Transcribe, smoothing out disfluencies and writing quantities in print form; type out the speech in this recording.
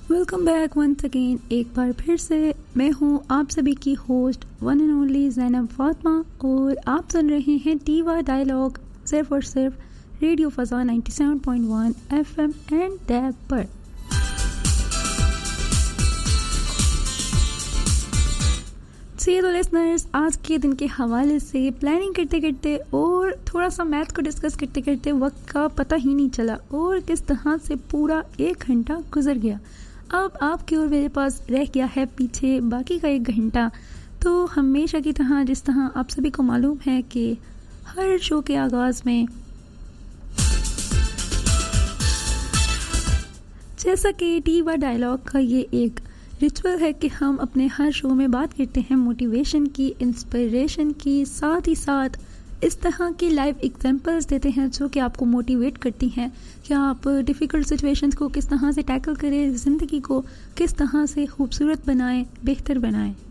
Welcome back once again. एक बार फिर से मैं हूँ आप सभी की host one and only Zainab Fatima और आप सुन रहे हैं टीवा डायलॉग सिर्फ और सिर्फ रेडियो फ़ज़ा 97.1 FM एंड टैब पर। तो लिसनर्स, आज के दिन के हवाले से प्लानिंग करते करते और थोड़ा सा मैथ को डिस्कस करते करते वक्त का पता ही नहीं चला और किस तरह से पूरा 1 घंटा गुजर गया। अब आपकी और मेरे पास रह गया है पीछे बाकी का 1 घंटा। तो हमेशा की तरह, जिस तरह आप सभी को मालूम है कि हर शो के आगाज़ में जैसा कि टीवा डायलॉग का ये एक रिचुअल है कि हम अपने हर शो में बात करते हैं मोटिवेशन की, इंस्पिरेशन की, साथ ही साथ इस तरह की लाइव एग्जांपल्स देते हैं जो कि आपको मोटिवेट करती हैं कि आप डिफ़िकल्ट सिचुएशंस को किस तरह से टैकल करें, ज़िंदगी को किस तरह से खूबसूरत बनाएं, बेहतर बनाएं।